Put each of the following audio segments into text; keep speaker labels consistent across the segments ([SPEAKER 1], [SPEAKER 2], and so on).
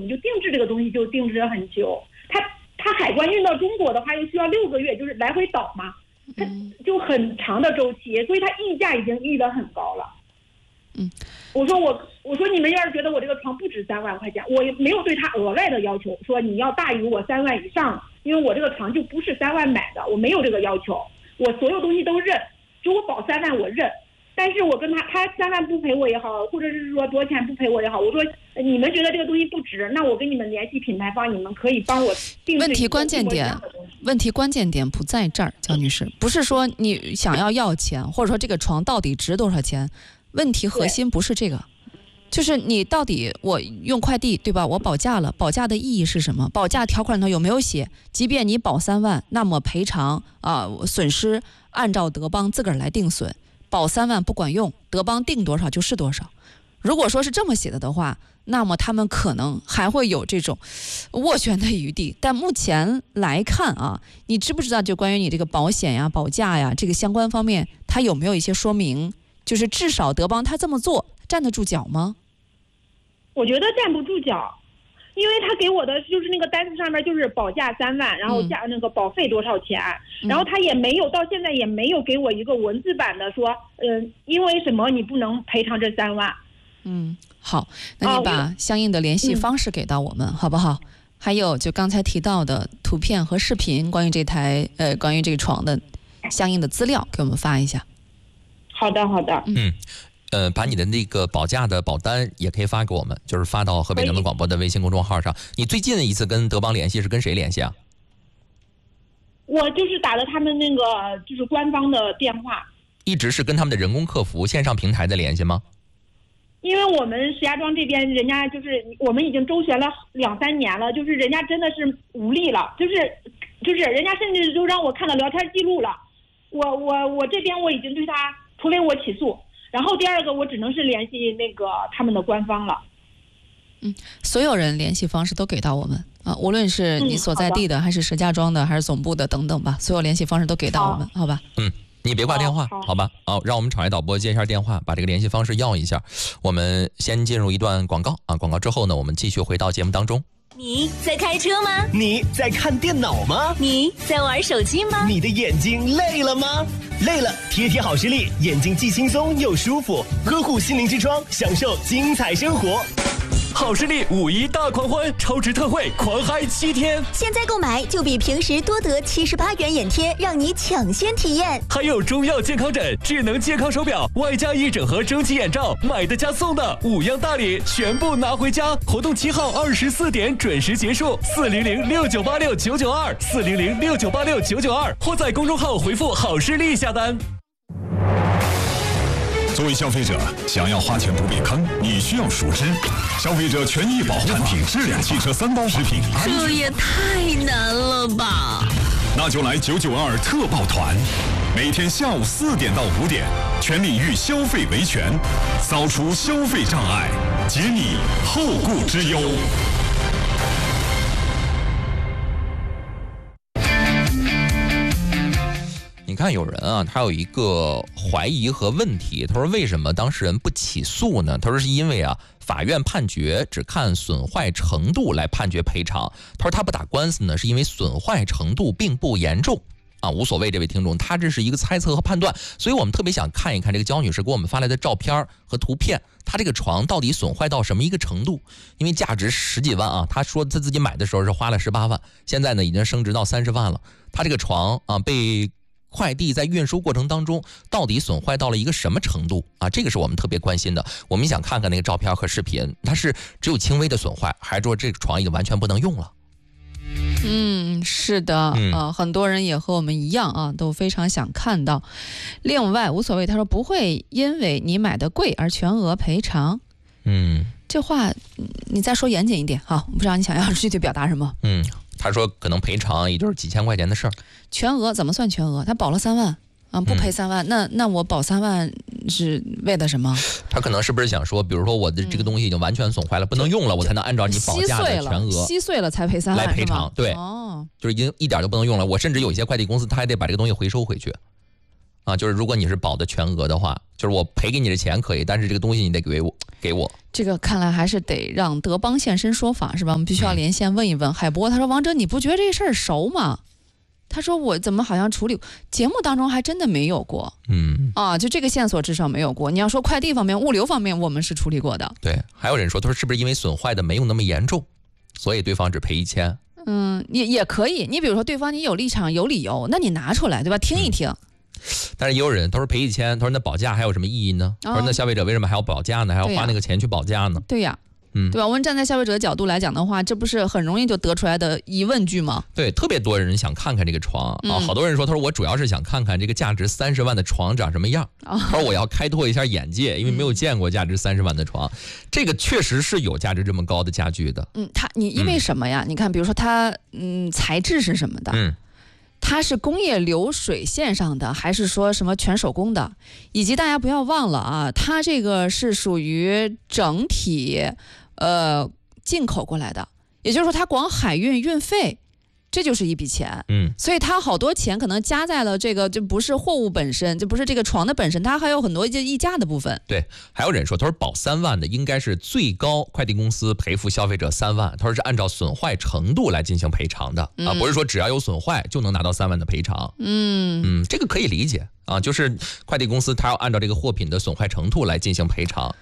[SPEAKER 1] 们就定制这个东西就定制了很久。它海关运到中国的话，又需要6个月，就是来回倒嘛，它就很长的周期，所以它溢价已经溢得很高了。我说你们要是觉得我这个床不值3万块钱，我也没有对他额外的要求，说你要大于我3万以上，因为我这个床就不是3万买的，我没有这个要求，我所有东西都认，就我保3万我认。但是我跟他3万不赔我也好，或者是说多少钱不赔我也好，我说你们觉得这个东西不值，那我跟你们联系品牌方，你们可以帮我定制。
[SPEAKER 2] 问题关键点不在这儿，焦女士，不是说你想要钱，或者说这个床到底值多少钱，问题核心不是这个，就是你到底我用快递对吧？我保价了，保价的意义是什么？保价条款里头有没有写？即便你保3万，那么赔偿损失按照德邦自个儿来定损。保3万不管用，德邦定多少就是多少。如果说是这么写的话，那么他们可能还会有这种斡旋的余地。但目前来看啊，你知不知道就关于你这个保险呀、保价呀这个相关方面，它有没有一些说明？就是至少德邦他这么做站得住脚吗？
[SPEAKER 1] 我觉得站不住脚。因为他给我的就是那个单子上面就是保价3万，然后加那个保费多少钱，然后他也没有到现在也没有给我一个文字版的说，因为什么你不能赔偿这3万。
[SPEAKER 2] 好，那你把相应的联系方式给到我们，好不好？还有就刚才提到的图片和视频，关于这个床的相应的资料给我们发一下。
[SPEAKER 1] 好的。
[SPEAKER 3] 把你的那个保价的保单也可以发给我们，就是发到河北人民广播的微信公众号上。你最近的一次跟德邦联系是跟谁联系啊？
[SPEAKER 1] 我就是打了他们那个就是官方的电话。
[SPEAKER 3] 一直是跟他们的人工客服线上平台的联系吗？
[SPEAKER 1] 因为我们石家庄这边人家就是我们已经周旋了2、3年了，就是人家真的是无力了，就是人家甚至都让我看到聊天记录了。我这边我已经对他，除非我起诉。然后第二个，我只能是联系那个他们的官方了。
[SPEAKER 2] 所有人联系方式都给到我们啊，无论是你所在地的，还是石家庄的，还是总部的等等吧，所有联系方式都给到我们，好吧？
[SPEAKER 3] 你别挂电话，好吧？让我们场外导播接一下电话，把这个联系方式要一下。我们先进入一段广告啊，广告之后呢，我们继续回到节目当中。
[SPEAKER 4] 你在开车吗？
[SPEAKER 5] 你在看电脑吗？
[SPEAKER 4] 你在玩手机吗？
[SPEAKER 5] 你的眼睛累了吗？累了，贴好视力，眼睛既轻松又舒服，呵护心灵之窗，享受精彩生活。
[SPEAKER 6] 好视力5·1大狂欢，超值特惠，狂嗨7天！
[SPEAKER 4] 现在购买就比平时多得78元眼贴，让你抢先体验。
[SPEAKER 6] 还有中药健康枕、智能健康手表，外加1整盒蒸汽眼罩，买的加送的5样大礼，全部拿回家。活动7号24点准时结束，400698699240069869992，或在公众号回复好视力下单。
[SPEAKER 7] 作为消费者，想要花钱不被坑，你需要熟知消费者权益保护产品质量汽车3包食品安全。
[SPEAKER 8] 这也太难了吧！
[SPEAKER 7] 那就来992特报团，每天下午4点到5点，全领域消费维权，扫除消费障碍，解你后顾之忧。
[SPEAKER 3] 你看有人啊，他有一个怀疑和问题，他说为什么当事人不起诉呢？他说是因为啊，法院判决只看损坏程度来判决赔偿。他说他不打官司呢，是因为损坏程度并不严重啊，无所谓。这位听众，他这是一个猜测和判断，所以我们特别想看一看这个焦女士给我们发来的照片和图片，她这个床到底损坏到什么一个程度？因为价值10几万啊，她说她自己买的时候是花了18万，现在呢已经升值到30万了。她这个床啊被快递在运输过程当中到底损坏到了一个什么程度啊？这个是我们特别关心的。我们想看看那个照片和视频，它是只有轻微的损坏，还是说这个床已经完全不能用了？
[SPEAKER 2] 是的，很多人也和我们一样啊，都非常想看到。另外无所谓，他说不会因为你买的贵而全额赔偿。这话你再说严谨一点哈，不知道你想要具体表达什么？
[SPEAKER 3] 他说可能赔偿也就是几千块钱的事儿。
[SPEAKER 2] 全额怎么算全额？他保了3万啊，不赔3万，那我保3万是为了什么？他
[SPEAKER 3] 可能是不是想说，比如说我的这个东西已经完全损坏了，不能用了，我才能按照你保价的全额
[SPEAKER 2] 稀碎了才赔3万
[SPEAKER 3] 来赔偿。对，就是已经一点都不能用了。我甚至有一些快递公司，他还得把这个东西回收回去。 啊，就是如果你是保的全额的话，就是我赔给你的钱可以，但是这个东西你得给我。
[SPEAKER 2] 这个看来还是得让德邦现身说法，是吧？我们必须要连线问一问海波。他说：“王哲，你不觉得这事儿熟吗？”他说：“我怎么好像处理节目当中还真的没有过。”就这个线索至少没有过。你要说快递方面、物流方面，我们是处理过的。
[SPEAKER 3] 对，还有人说，他说是不是因为损坏的没有那么严重，所以对方只赔1000？
[SPEAKER 2] 也可以。你比如说，对方你有立场、有理由，那你拿出来，对吧？听一听。
[SPEAKER 3] 但是也有人他说赔1000，他说那保价还有什么意义呢？他说那消费者为什么还要保价呢？还要花那个钱去保价呢？
[SPEAKER 2] 对呀。对吧？我们站在消费者的角度来讲的话，这不是很容易就得出来的疑问句吗？
[SPEAKER 3] 对，特别多人想看看这个床啊，好多人说，他说我主要是想看看这个价值30万的床长什么样。他说我要开拓一下眼界，因为没有见过价值30万的床，这个确实是有价值这么高的家具的。
[SPEAKER 2] 你因为什么呀？你看，比如说它材质是什么的？它是工业流水线上的，还是说什么全手工的？以及大家不要忘了啊，它这个是属于整体进口过来的，也就是说它光海运运费，这就是一笔钱。所以它好多钱可能加在了这个，就不是货物本身，就不是这个床的本身，它还有很多溢价的部分。
[SPEAKER 3] 对，还有人说，他说保3万的应该是最高快递公司赔付消费者3万，他说是按照损坏程度来进行赔偿的啊，不是说只要有损坏就能拿到3万的赔偿。这个可以理解啊，就是快递公司它要按照这个货品的损坏程度来进行赔偿。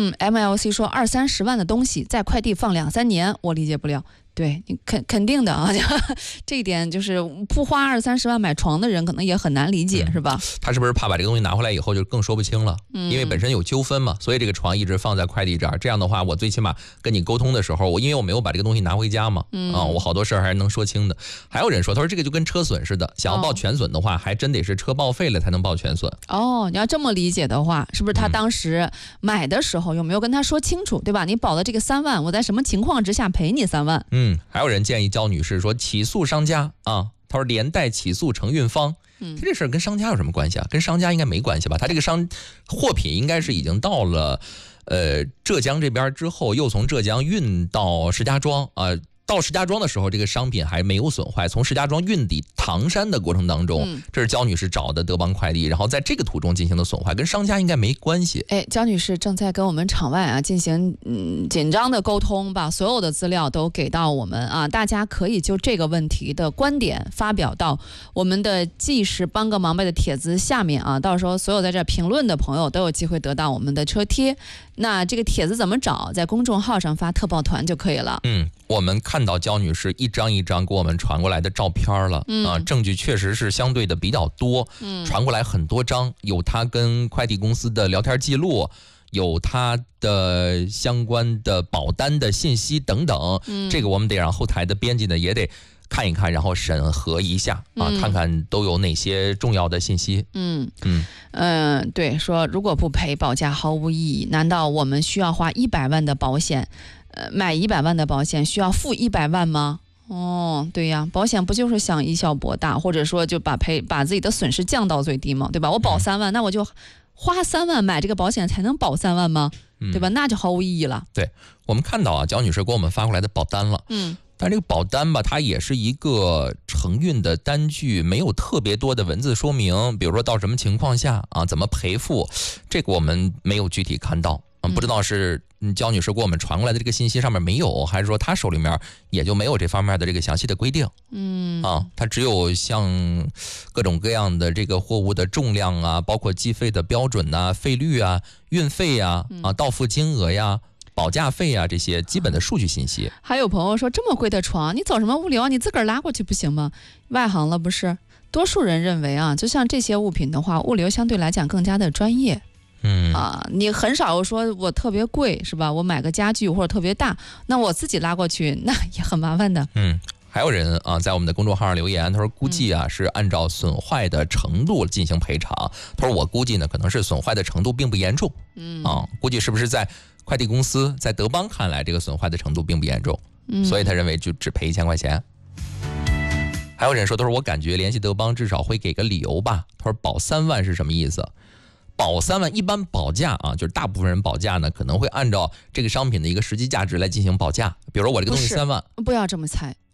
[SPEAKER 2] MLC 说20-30万的东西在快递放2-3年，我理解不了。对，你肯定的啊，这一点就是不花20-30万买床的人可能也很难理解，是吧？
[SPEAKER 3] 他是不是怕把这个东西拿回来以后就更说不清了？因为本身有纠纷嘛，所以这个床一直放在快递这儿。这样的话，我最起码跟你沟通的时候，因为我没有把这个东西拿回家嘛，我好多事儿还是能说清的。还有人说，他说这个就跟车损似的，想要报全损的话，还真得是车报废了才能报全损。
[SPEAKER 2] 你要这么理解的话，是不是他当时买的时候有没有跟他说清楚，对吧？你保的这个3万，我在什么情况之下赔你3万？
[SPEAKER 3] 还有人建议焦女士说起诉商家啊，他说连带起诉承运方。这事儿跟商家有什么关系啊？跟商家应该没关系吧？他这个货品应该是已经到了浙江这边之后，又从浙江运到石家庄啊。到石家庄的时候，这个商品还没有损坏。从石家庄运抵唐山的过程当中，这是焦女士找的德邦快递，然后在这个途中进行的损坏，跟商家应该没关系。
[SPEAKER 2] 焦女士正在跟我们场外啊进行紧张的沟通，把所有的资料都给到我们啊，大家可以就这个问题的观点发表到我们的即时帮个忙呗的帖子下面啊，到时候所有在这评论的朋友都有机会得到我们的车贴。那这个帖子怎么找？在公众号上发特报团就可以了。
[SPEAKER 3] 我们看到焦女士一张一张给我们传过来的照片了，证据确实是相对的比较多，传过来很多张，有她跟快递公司的聊天记录，有她的相关的保单的信息等等，这个我们得让后台的编辑呢也得看一看，然后审核一下啊，看看都有哪些重要的信息。
[SPEAKER 2] 对，说如果不赔，保价毫无意义。难道我们需要花100万的保险，买100万的保险需要付100万吗？对呀，保险不就是想以小博大，或者说就把自己的损失降到最低吗？对吧？我保3万，那我就花3万买这个保险才能保3万吗？对吧？那就毫无意义了。
[SPEAKER 3] 对，我们看到啊，焦女士给我们发过来的保单了。但这个保单吧，它也是一个承运的单据，没有特别多的文字说明，比如说到什么情况下啊，怎么赔付，这个我们没有具体看到。不知道是焦女士给我们传过来的这个信息上面没有，还是说她手里面也就没有这方面的这个详细的规定。她只有像各种各样的这个货物的重量啊，包括计费的标准啊、费率啊、运费啊、到付金额呀、保价费啊，这些基本的数据信息。
[SPEAKER 2] 还有朋友说，这么贵的床，你走什么物流啊？你自个儿拉过去不行吗？外行了不是？多数人认为啊，就像这些物品的话，物流相对来讲更加的专业。你很少说我特别贵是吧？我买个家具或者特别大，那我自己拉过去那也很麻烦的。
[SPEAKER 3] 还有人啊在我们的公众号上留言，他说估计啊是按照损坏的程度进行赔偿。他说我估计呢可能是损坏的程度并不严重。估计是不是在快递公司在德邦看来这个损坏的程度并不严重，所以他认为就只赔1000块钱。还有人说，他说我感觉联系德邦至少会给个理由吧。他说保3万是什么意思？保3万，一般保价啊，就是大部分人保价呢，可能会按照这个商品的一个实际价值来进行保价。比如说我这个东西3万，
[SPEAKER 2] 不要这么猜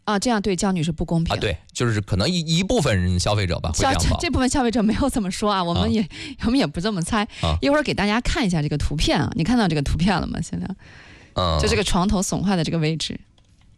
[SPEAKER 2] 啊，这样对江女士不公平
[SPEAKER 3] 啊。对，就是可能一部分消费者吧会这样报。
[SPEAKER 2] 这部分消费者没有这么说啊，我们也不这么猜。一会儿给大家看一下这个图片啊，你看到这个图片了吗？现在，就这个床头损坏的这个位置。